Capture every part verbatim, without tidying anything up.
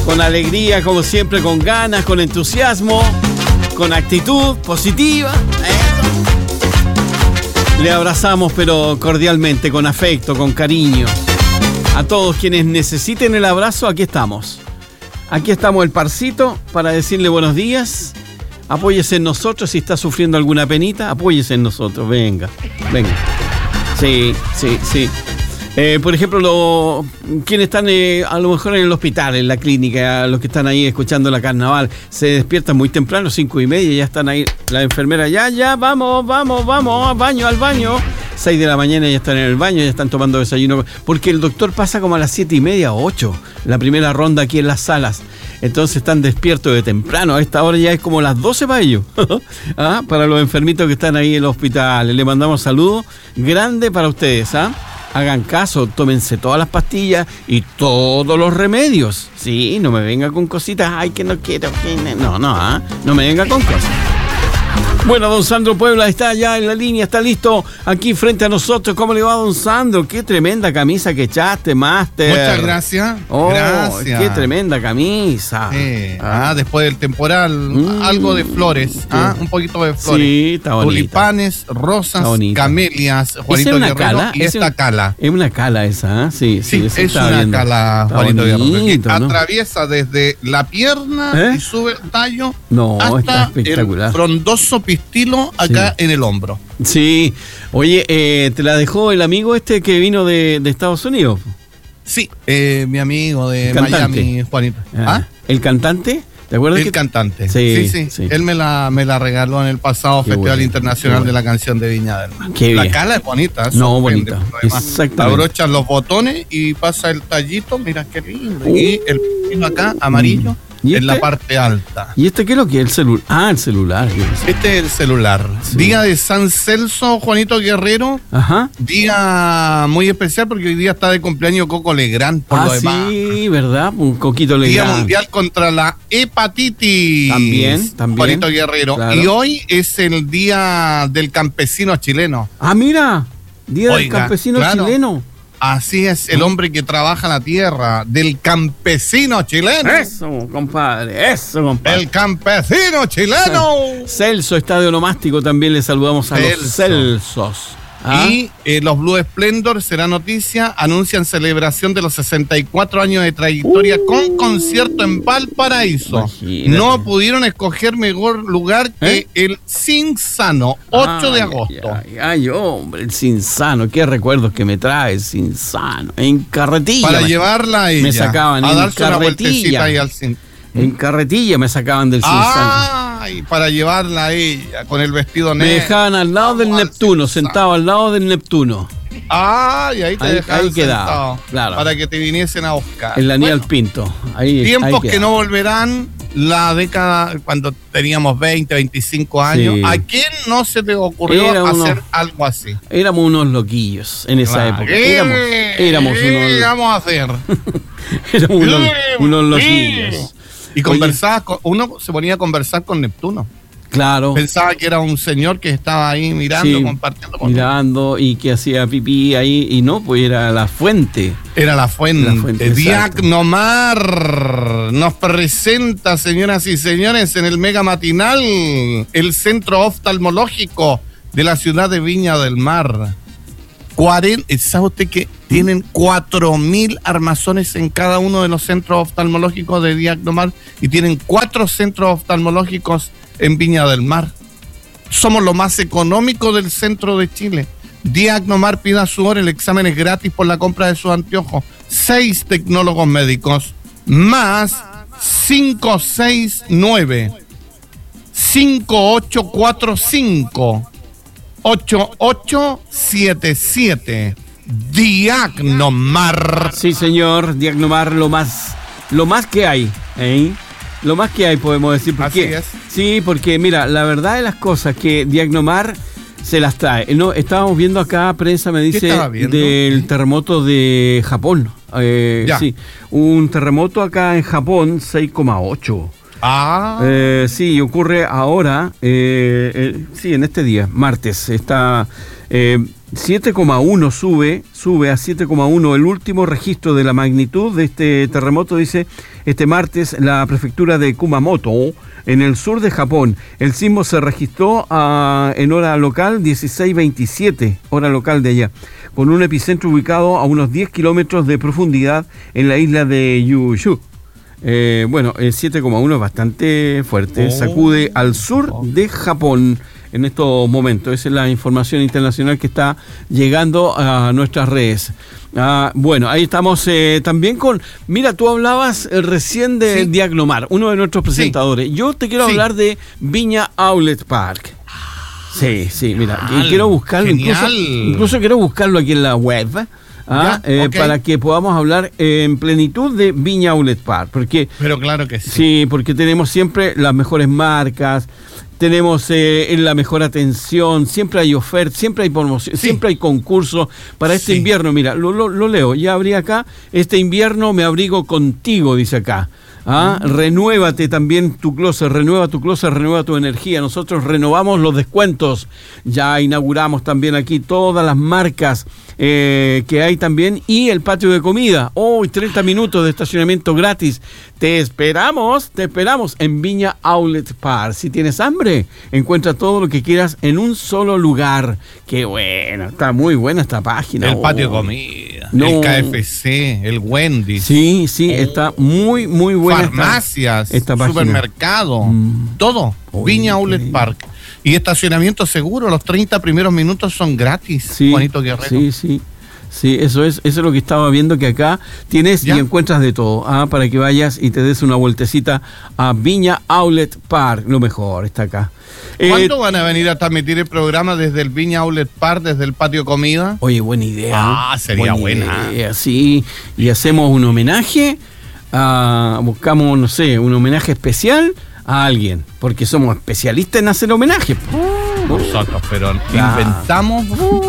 con alegría, como siempre, con ganas, con entusiasmo, con actitud positiva. Eso. Le abrazamos, pero cordialmente, con afecto, con cariño. A todos quienes necesiten el abrazo, aquí estamos. Aquí estamos el parcito para decirle buenos días. Apóyese en nosotros si está sufriendo alguna penita. Apóyese en nosotros, venga, venga. Sí, sí, sí. Eh, por ejemplo, lo, quienes están eh, a lo mejor en el hospital, en la clínica, los que están ahí escuchando la carnaval, se despiertan muy temprano, cinco y media, ya están ahí, la enfermera, ya, ya, vamos, vamos, vamos, al baño, al baño. Seis de la mañana ya están en el baño, ya están tomando desayuno, porque el doctor pasa como a las siete y media o ocho, la primera ronda aquí en las salas. Entonces están despiertos de temprano, a esta hora ya es como las doce para ellos. ¿Ah? Para los enfermitos que están ahí en el hospital, le mandamos saludos grande para ustedes, ¿ah? Hagan caso, tómense todas las pastillas y todos los remedios. Sí, no me venga con cositas, ay, que no quiero, que no, no, ¿ah? No me venga con cosas. Bueno, don Sandro Puebla está ya en la línea, está listo aquí frente a nosotros. ¿Cómo le va, don Sandro? Qué tremenda camisa que echaste, Master. Muchas gracias. Oh, gracias. Qué tremenda camisa. Eh, ah. Ah, después del temporal, mm. algo de flores, ah, un poquito de flores. Sí, está bonita. Tulipanes, rosas, camelias, Juanito ¿Es una Guerrero, cala? y esta un, cala. Es una cala esa, ¿eh? Sí, sí, sí es una viendo. cala, está Juanito bonito, Guerrero, que ¿no? atraviesa desde la pierna ¿Eh? y sube el tallo no, hasta está espectacular. El frondoso pistilo acá sí. en el hombro. Sí. Oye, eh, ¿te la dejó el amigo este que vino de, de Estados Unidos? Sí, eh, mi amigo de Miami, Juanito. Ah, ¿Ah? ¿El cantante? ¿Te acuerdas? El que... cantante. Sí, sí, sí, sí. Él me la, me la regaló en el pasado Qué Festival bueno, Internacional bueno. de la Canción de Viña del Mar. Qué la bien. cala es bonita. No, bonita. Exactamente. Abrochas los botones y pasa el tallito. Mira qué lindo. Uh. Y el pino acá, amarillo. ¿Y en este? La parte alta. ¿Y este qué es lo que es el celular? Ah, el celular. Este es el celular. Sí. Día de San Celso, Juanito Guerrero. Ajá. Día muy especial porque hoy día está de cumpleaños Coco Legrand. Por ah, lo demás. Sí, ¿verdad? Un Coquito Legrand. Día Mundial contra la Hepatitis. También, también. Juanito Guerrero. Claro. Y hoy es el Día del Campesino Chileno. Ah, mira. Día Oiga, del Campesino claro. Chileno. Así es, el hombre que trabaja la tierra, del campesino chileno. Eso, compadre, eso, compadre. El campesino chileno. Celso, estadio onomástico, también le saludamos a Celso. Los Celsos. ¿Ah? Y eh, los Blue Splendor, será noticia, anuncian celebración de los sesenta y cuatro años de trayectoria uh, con concierto en Valparaíso. Imagínate. No pudieron escoger mejor lugar que ¿Eh? el Cinzano, ocho ay, de agosto. Ay, ay, hombre, el Cinzano, qué recuerdos que me trae el Cinzano. En carretilla. Para me, llevarla a ella. Me sacaban a en darse carretilla. Una vueltecita ahí al Cinzano. En carretilla me sacaban del Cinzano. Ay, para llevarla a ella con el vestido negro. Me dejaban al lado del Neptuno, sentado al lado del Neptuno. Ay, ahí te ahí, dejaban ahí quedaba, claro. Para que te viniesen a buscar. En la Aníbal bueno, Pinto. Ahí, tiempos ahí que no volverán, la década cuando teníamos veinte, veinticinco años. Sí. ¿A quién no se te ocurrió Era hacer uno, algo así? Éramos unos loquillos en esa claro. época. Éramos, éramos ¿Qué unos. ¿Qué vamos a hacer? éramos unos, unos loquillos. Y conversaba, con, uno se ponía a conversar con Neptuno. Claro. Pensaba que era un señor que estaba ahí mirando, sí, compartiendo con mirando él. Y que hacía pipí ahí, y no, pues era la fuente. Era la fuente. La fuente Diagnomar nos presenta, señoras y señores, en el Mega Matinal, el centro oftalmológico de la ciudad de Viña del Mar. cuarenta, ¿sabe usted que tienen cuatro mil armazones en cada uno de los centros oftalmológicos de Diagnomar y tienen cuatro centros oftalmológicos en Viña del Mar? Somos lo más económico del centro de Chile. Diagnomar, pida su hora, el examen es gratis por la compra de sus anteojos. Seis tecnólogos médicos más cinco seis nueve cinco ocho cuatro cinco ocho ocho siete siete. Diagnomar. Sí, señor, Diagnomar, lo más lo más que hay, ¿eh? Lo más que hay, podemos decir. ¿Por Así qué? es. Sí, porque mira, la verdad de las cosas que Diagnomar se las trae. No, estábamos viendo acá, prensa me dice, del terremoto de Japón. Eh, sí, un terremoto acá en Japón, seis coma ocho. Ah. Eh, sí, ocurre ahora, eh, eh, sí, en este día, martes. Está, eh, siete coma uno sube, sube a siete coma uno. El último registro de la magnitud de este terremoto, dice, este martes, la prefectura de Kumamoto, en el sur de Japón. El sismo se registró uh, en hora local dieciséis veintisiete, hora local de allá, con un epicentro ubicado a unos diez kilómetros de profundidad en la isla de Kyushu. Eh, bueno, el siete coma uno es bastante fuerte, oh. sacude al sur de Japón en estos momentos. Esa es la información internacional que está llegando a nuestras redes. Ah, bueno, ahí estamos eh, también con... Mira, tú hablabas eh, recién de sí. Diaglomar, uno de nuestros presentadores. Sí. Yo te quiero sí. hablar de Viña Outlet Park. Sí, sí, mira, y quiero buscarlo, incluso, incluso quiero buscarlo aquí en la web. Ah, ya, eh, okay. Para que podamos hablar eh, en plenitud de Viña Outlet Park, porque pero claro que sí. Sí, porque tenemos siempre las mejores marcas, tenemos eh, la mejor atención, siempre hay ofertas, siempre hay promoción, sí. siempre hay concursos para este sí. invierno. Mira, lo, lo, lo leo, ya abrí acá, este invierno me abrigo contigo, dice acá. ¿Ah? Mm. Renuévate también tu closet, renueva tu closet, renueva tu energía. Nosotros renovamos los descuentos, ya inauguramos también aquí todas las marcas eh, que hay también, y el patio de comida. Hoy oh, treinta minutos de estacionamiento gratis. Te esperamos, te esperamos en Viña Outlet Park. Si tienes hambre, encuentra todo lo que quieras en un solo lugar. Qué bueno, está muy buena esta página. El oh. patio de comida, no. el K F C, el Wendy's. Sí, sí, está muy, muy buena. Farmacias, esta, esta supermercado, mm. todo. Oh, Viña Outlet Park. Y estacionamiento seguro, los treinta primeros minutos son gratis, sí, Juanito Guerrero. Sí, sí. Sí, eso es, eso es lo que estaba viendo, que acá tienes ¿Ya? y encuentras de todo, ¿ah? Para que vayas y te des una vueltecita a Viña Outlet Park. Lo mejor está acá. ¿Cuándo eh, van a venir a transmitir el programa desde el Viña Outlet Park, desde el patio comida? Oye, buena idea. Ah, sería buena. buena. Idea, sí, y hacemos un homenaje, a, buscamos, no sé, un homenaje especial a alguien, porque somos especialistas en hacer homenajes. Nosotros, pero claro. inventamos.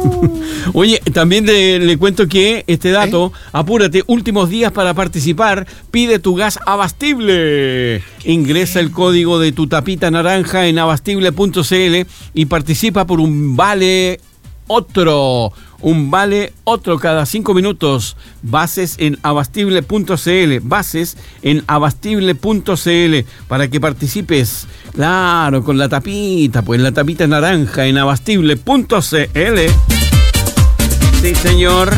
Oye, también le, le cuento que este dato, ¿Eh? apúrate, últimos días para participar, pide tu gas Abastible. Ingresa el código de tu tapita naranja en abastible punto c l y participa por un vale otro. Un vale otro cada cinco minutos. Bases en abastible punto c l. Bases en abastible punto c l para que participes. Claro, con la tapita, pues la tapita naranja en abastible punto c l. Sí, señor.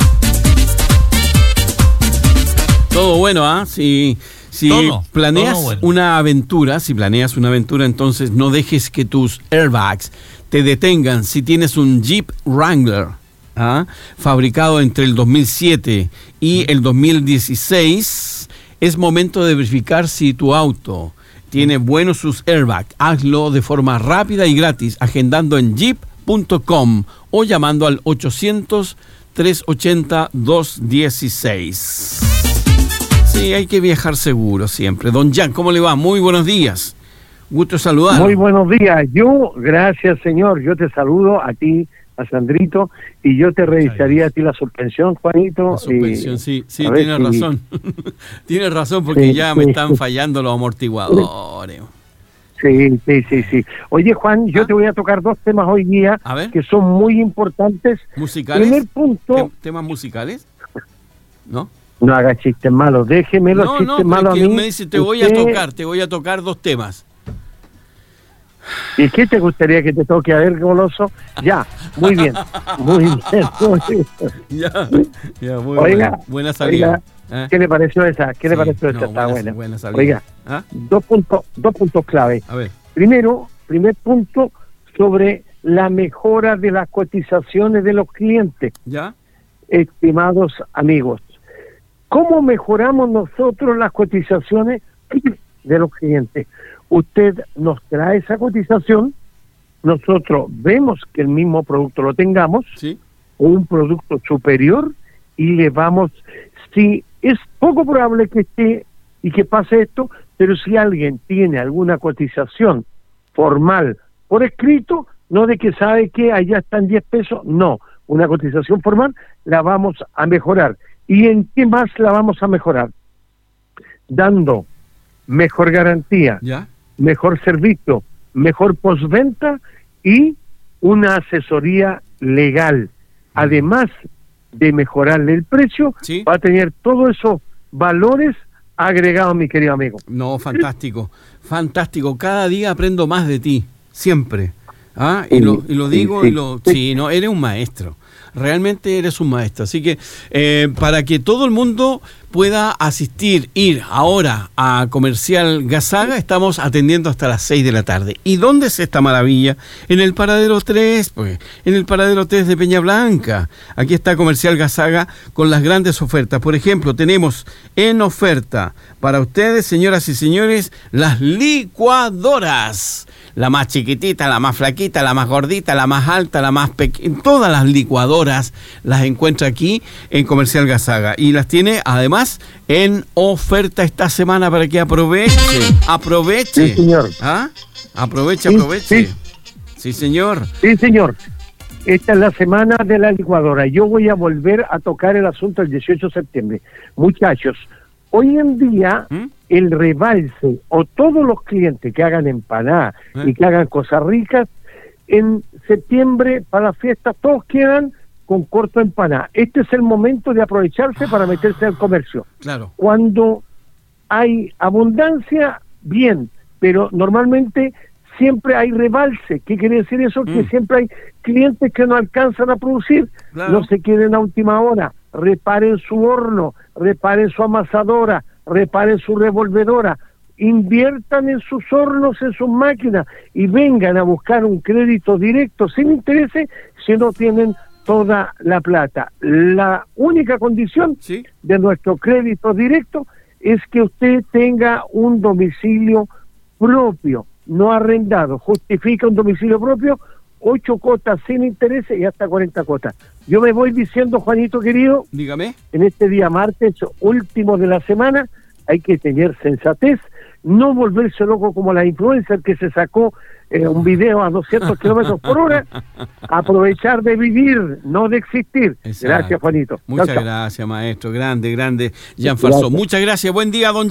Todo bueno, ¿ah? ¿eh? Si, si todo, planeas todo bueno. una aventura, si planeas una aventura, entonces no dejes que tus airbags te detengan. Si tienes un Jeep Wrangler, ¿ah? fabricado entre el dos mil siete y el dos mil dieciséis, es momento de verificar si tu auto tiene buenos sus airbags. Hazlo de forma rápida y gratis, agendando en jeep punto com o llamando al ochocientos, trescientos ochenta, doscientos dieciséis. Sí, hay que viajar seguro siempre. Don Jan, ¿cómo le va? Muy buenos días. Gusto saludar. Muy buenos días. Yo, gracias señor, yo te saludo a ti, a Sandrito, y yo te revisaría a ti la suspensión, Juanito. La suspensión, y, sí, sí, tiene si... razón. Tiene razón porque sí, ya sí, me están sí. fallando los amortiguadores. Sí, sí, sí, sí. Oye, Juan, yo ¿Ah? te voy a tocar dos temas hoy día que son muy importantes. ¿Musicales? Primer punto. ¿Temas musicales? ¿No? No haga chistes malos, déjeme los no, chistes no, malos a mí. Me dice, te voy Usted... a tocar, te voy a tocar dos temas. ¿Y qué te gustaría que te toque? A ver, goloso. Ya, muy bien, muy bien. Muy bien. Ya, ya, muy oiga, buena, buena salida. Oiga, ¿eh? ¿Qué le pareció esa? ¿Qué sí, le pareció no, esa? Está buena. buena salida. Oiga, ¿Ah? dos puntos, dos puntos clave. A ver. Primero, primer punto sobre la mejora de las cotizaciones de los clientes. ¿Ya? Estimados amigos, ¿cómo mejoramos nosotros las cotizaciones de los clientes? Usted nos trae esa cotización, nosotros vemos que el mismo producto lo tengamos, ¿sí? o un producto superior, y le vamos, si es poco probable que esté y que pase esto, pero si alguien tiene alguna cotización formal por escrito, no de que sabe que allá están diez pesos, no, una cotización formal la vamos a mejorar. ¿Y en qué más la vamos a mejorar? Dando mejor garantía, ¿ya? mejor servicio, mejor postventa y una asesoría legal. Además de mejorarle el precio, ¿sí? Va a tener todos esos valores agregados, mi querido amigo. No, fantástico, fantástico. Cada día aprendo más de ti, siempre. ¿Ah? Y, Sí, lo, y lo digo, sí, y lo, sí. sí, no, eres un maestro. Realmente eres un maestro. Así que eh, para que todo el mundo pueda asistir, ir ahora a Comercial Gasaga, estamos atendiendo hasta las seis de la tarde. ¿Y dónde es esta maravilla? En el paradero tres, pues, en el paradero tres de Peña Blanca. Aquí está Comercial Gasaga con las grandes ofertas. Por ejemplo, tenemos en oferta para ustedes, señoras y señores, las licuadoras. La más chiquitita, la más flaquita, la más gordita, la más alta, la más pequeña. Todas las licuadoras las encuentra aquí en Comercial Gasaga. Y las tiene además en oferta esta semana para que aproveche. Aproveche. Sí, señor. ¿Ah? Aproveche, Sí, aproveche. sí. Sí, señor. Sí, señor. Esta es la semana de la licuadora. Yo voy a volver a tocar el asunto el dieciocho de septiembre. Muchachos, hoy en día ¿Mm? el rebalse o todos los clientes que hagan empanadas ¿Eh? y que hagan cosas ricas, en septiembre para las fiestas todos quedan con corto empanada. Este es el momento de aprovecharse para meterse al comercio. Claro. Cuando hay abundancia, bien, pero normalmente siempre hay rebalse. ¿Qué quiere decir eso? Que Mm. siempre hay clientes que no alcanzan a producir. Claro. No se queden a última hora. Reparen su horno, reparen su amasadora, reparen su revolvedora, inviertan en sus hornos, en sus máquinas y vengan a buscar un crédito directo sin intereses si no tienen toda la plata. La única condición ¿Sí? de nuestro crédito directo es que usted tenga un domicilio propio, no arrendado. Justifica un domicilio propio, ocho cuotas sin intereses y hasta cuarenta cuotas. Yo me voy diciendo, Juanito querido, Dígame. en este día martes, último de la semana, hay que tener sensatez, no volverse loco como la influencer que se sacó eh, un video a doscientos kilómetros por hora, aprovechar de vivir, no de existir. Exacto. Gracias, Juanito. Muchas Chao, chao. gracias, maestro. Grande, grande. Jean Falsó. Gracias. Muchas gracias. Buen día, don